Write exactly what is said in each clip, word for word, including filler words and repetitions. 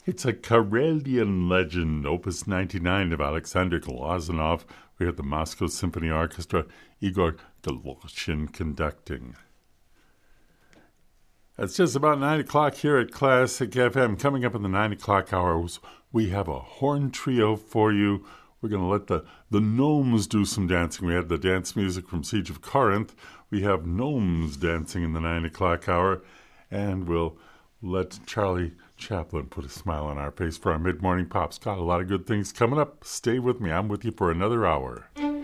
It's a Karelian legend, Opus ninety-nine of Alexander Glazunov. We had the Moscow Symphony Orchestra, Igor Goloshin conducting. It's just about nine o'clock here at Classic F M. Coming up in the nine o'clock hours, we have a horn trio for you. We're going to let the, the gnomes do some dancing. We had the dance music from Siege of Corinth. We have gnomes dancing in the nine o'clock hour. And we'll let Charlie Chaplin put a smile on our face for our mid-morning pops. Got a lot of good things coming up. Stay with me. I'm with you for another hour.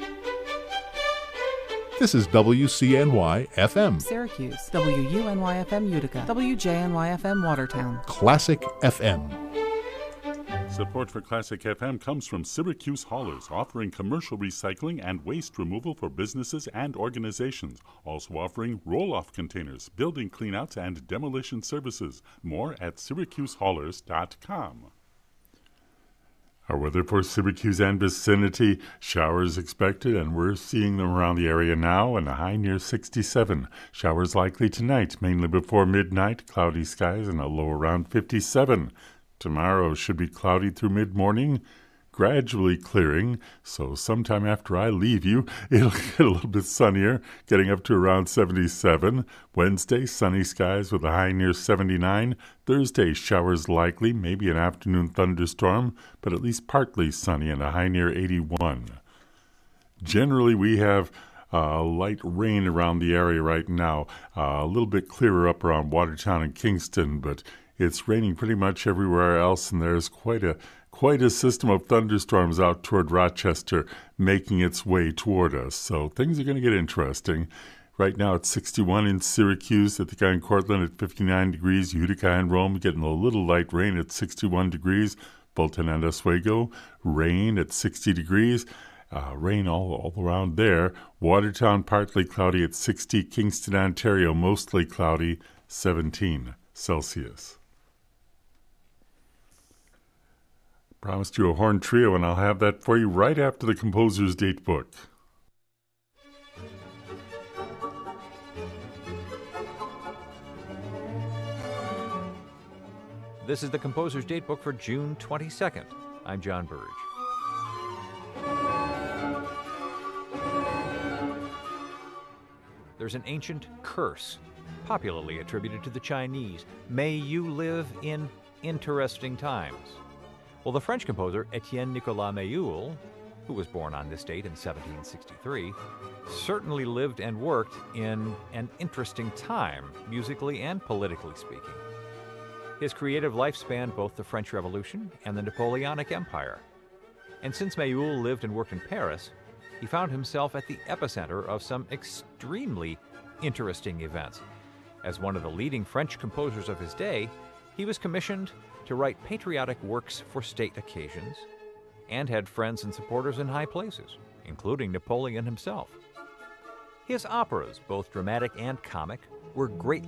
This is W C N Y F M. Syracuse. W U N Y F M Utica. W J N Y F M Watertown. Classic F M. Support for Classic F M comes from Syracuse Haulers, offering commercial recycling and waste removal for businesses and organizations. Also offering roll-off containers, building cleanouts, and demolition services. More at syracuse haulers dot com. Our weather for Syracuse and vicinity, showers expected, and we're seeing them around the area now, and a high near sixty-seven. Showers likely tonight, mainly before midnight, cloudy skies, and a low around fifty-seven. Tomorrow should be cloudy through mid-morning, gradually clearing, so sometime after I leave you, it'll get a little bit sunnier, getting up to around seventy-seven. Wednesday, sunny skies with a high near seventy-nine. Thursday, showers likely, maybe an afternoon thunderstorm, but at least partly sunny and a high near eighty-one. Generally, we have uh, light rain around the area right now, uh, a little bit clearer up around Watertown and Kingston, but it's raining pretty much everywhere else, and there's quite a quite a system of thunderstorms out toward Rochester making its way toward us. So things are going to get interesting. Right now it's sixty-one in Syracuse, Ithaca and Cortland at fifty-nine degrees, Utica and Rome getting a little light rain at sixty-one degrees, Fulton and Oswego, rain at sixty degrees, uh, rain all, all around there. Watertown partly cloudy at sixty, Kingston, Ontario mostly cloudy, seventeen Celsius. Promised you a horn trio, and I'll have that for you right after the composer's date book. This is the composer's date book for June twenty-second. I'm John Burge. There's an ancient curse, popularly attributed to the Chinese. May you live in interesting times. Well, the French composer Etienne Nicolas Mayul, who was born on this date in seventeen sixty-three, certainly lived and worked in an interesting time, musically and politically speaking. His creative life spanned both the French Revolution and the Napoleonic Empire. And since Mayul lived and worked in Paris, he found himself at the epicenter of some extremely interesting events. As one of the leading French composers of his day, he was commissioned to write patriotic works for state occasions, and had friends and supporters in high places, including Napoleon himself. His operas, both dramatic and comic, were greatly